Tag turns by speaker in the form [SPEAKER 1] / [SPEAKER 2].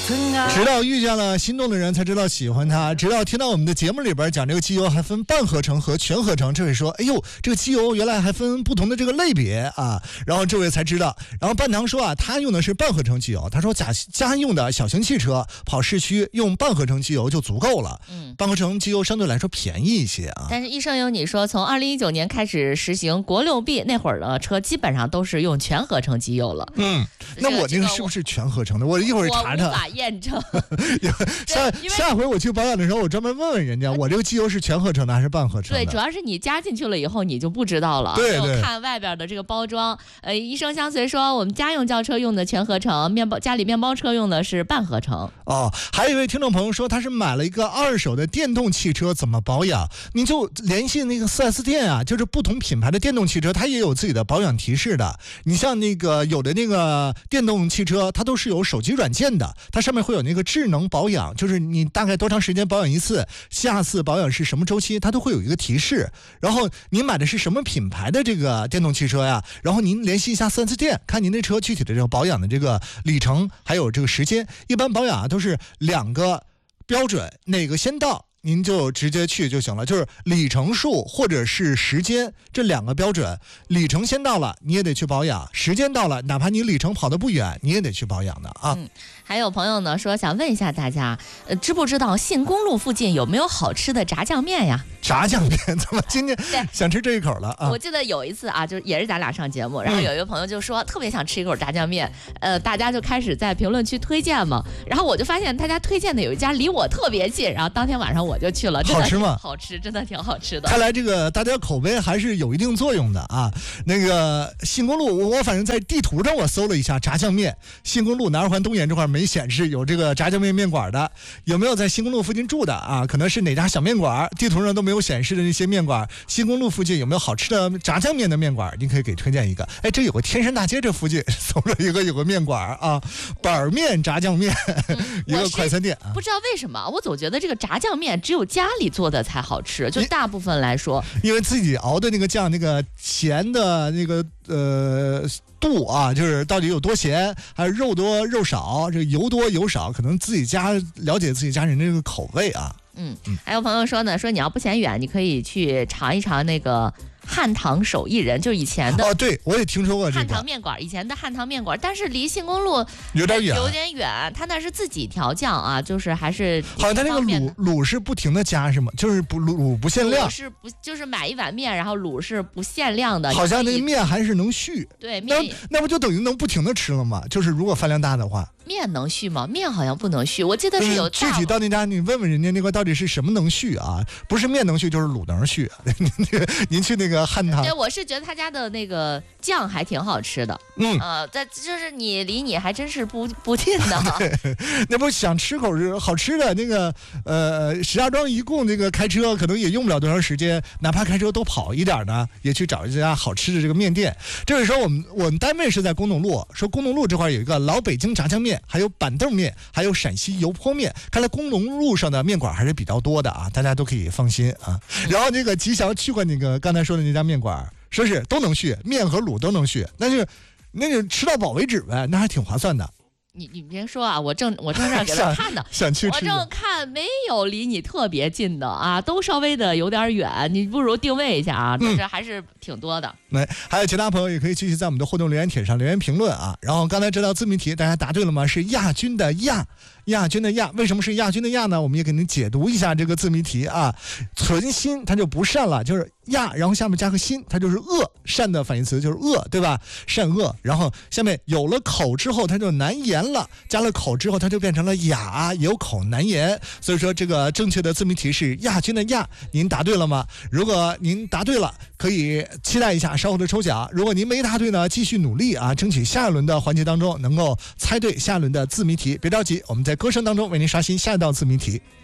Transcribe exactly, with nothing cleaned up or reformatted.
[SPEAKER 1] 直到遇见了心动的人才知道喜欢他，直到听到我们的节目里边讲这个机油还分半合成和全合成，这位说哎呦这个机油原来还分不同的这个类别啊，然后这位才知道。然后半糖说啊他用的是半合成机油，他说家家用的小型汽车跑市区用半合成机油就足够了，嗯，半合成机油相对来说便宜一些啊。
[SPEAKER 2] 但是医生有你说从二零一九年开始实行国六 B 那会儿的车基本上都是用全合成机油了。
[SPEAKER 1] 嗯，那我那个是不是全合成的？我一会儿查查。
[SPEAKER 2] 我无法验证。
[SPEAKER 1] 下下回我去保养的时候，我专门问问人家，我这个机油是全合成的还是半合成的？
[SPEAKER 2] 对，主要是你加进去了以后，你就不知道了。
[SPEAKER 1] 对对，
[SPEAKER 2] 看外边的这个包装。呃，医生相随说，我们家用轿车用的全合成，面包家里面包车用的是半合成。
[SPEAKER 1] 哦，还有一位听众朋友说，他是买了一个二手的电动汽车，怎么保养？你就联系那个 四 S 店啊，就是不同品牌的电动汽车，它也有自己的保养提示的。你像那个有的那个电动汽车，它都是有手机软件的，它上面会有那个智能保养，就是你大概多长时间保养一次，下次保养是什么周期，它都会有一个提示。然后您买的是什么品牌的这个电动汽车呀？然后您联系一下 四 S 店，看您的车具体的这个保养的这个里程还有这个时间。一般保养啊都是两个标准，哪个先到您就直接去就行了，就是里程数或者是时间这两个标准，里程先到了你也得去保养，时间到了哪怕你里程跑得不远你也得去保养的啊。
[SPEAKER 2] 嗯，还有朋友呢说想问一下大家，呃，知不知道信公路附近有没有好吃的炸酱面呀？
[SPEAKER 1] 炸酱面怎么今天想吃这一口了啊？
[SPEAKER 2] 我记得有一次啊，就是也是咱俩上节目，然后有一个朋友就说、嗯、特别想吃一口炸酱面，呃，大家就开始在评论区推荐嘛，然后我就发现大家推荐的有一家离我特别近，然后当天晚上我就去了。
[SPEAKER 1] 好吃吗？
[SPEAKER 2] 好吃，真的挺好吃的。
[SPEAKER 1] 看来这个大家口碑还是有一定作用的啊。那个信公路，我反正在地图上我搜了一下炸酱面，信公路南二环东沿这块没显示有这个炸酱面面馆的，有没有在信公路附近住的啊？可能是哪家小面馆，地图上都没有显示的那些面馆。信公路附近有没有好吃的炸酱面的面馆？您可以给推荐一个。哎，这有个天山大街这附近搜了一个有个面馆啊，板面炸酱面、嗯、一个快餐店啊。
[SPEAKER 2] 不知道为什么，我总觉得这个炸酱面只有家里做的才好吃，就大部分来说，
[SPEAKER 1] 因为自己熬的那个酱，那个咸的那个呃度啊，就是到底有多咸，还是肉多肉少，这个油多油少，可能自己家了解自己家人的这个口味啊。
[SPEAKER 2] 嗯，还有朋友说呢，说你要不嫌远，你可以去尝一尝那个汉唐手艺人，就以前的
[SPEAKER 1] 哦，对我也听说过这个
[SPEAKER 2] 汉唐面馆，以前的汉唐面馆，但是离信公路
[SPEAKER 1] 有点远，
[SPEAKER 2] 有点远。他那是自己调酱啊，就是还是
[SPEAKER 1] 好像他那个卤卤是不停的加是吗？就是不卤不限量，
[SPEAKER 2] 是不就是买一碗面，然后卤是不限量的。
[SPEAKER 1] 好像那个面还是能续，
[SPEAKER 2] 对，面
[SPEAKER 1] 那那不就等于能不停的吃了吗？就是如果饭量大的话。
[SPEAKER 2] 面能续吗？面好像不能续，我记得是有、嗯、
[SPEAKER 1] 具体到那家你问问人家那块到底是什么能续啊？不是面能续就是卤能续。您去那个汉唐，
[SPEAKER 2] 对，我是觉得他家的那个酱还挺好吃的。嗯，呃，在就是你离你还真是不不近的。
[SPEAKER 1] 对，那不想吃口好吃的那个呃，石家庄一共那个开车可能也用不了多长时间，哪怕开车多跑一点呢，也去找一家好吃的这个面店。这个时候我们我们单位是在工农路，说工农路这块有一个老北京炸酱面。还有板凳面，还有陕西油泼面，看来工农路上的面馆还是比较多的啊，大家都可以放心啊。然后那个吉祥去过那个刚才说的那家面馆，说是都能续，面和卤都能续，那就那就吃到饱为止呗，那还挺划算的。
[SPEAKER 2] 你你别说啊，我正我正这样给他看的，
[SPEAKER 1] 想去吃，
[SPEAKER 2] 我正看没有离你特别近的啊，都稍微的有点远，你不如定位一下啊，但是还是挺多的。
[SPEAKER 1] 来、嗯，还有其他朋友也可以继续在我们的互动留言帖上留言评论啊。然后刚才这道自谜题大家答对了吗？是亚军的亚。亚军的亚，为什么是亚军的亚呢？我们也给您解读一下这个字谜题啊。存心它就不善了，就是亚，然后下面加个心，它就是恶，善的反义词就是恶，对吧？善恶，然后下面有了口之后它就难言了，加了口之后它就变成了雅，有口难言。所以说这个正确的字谜题是亚军的亚，您答对了吗？如果您答对了，可以期待一下稍后的抽奖。如果您没答对呢，继续努力啊，争取下一轮的环节当中能够猜对下一轮的字谜题。别着急，我们在歌声当中为您刷新下一道字谜题。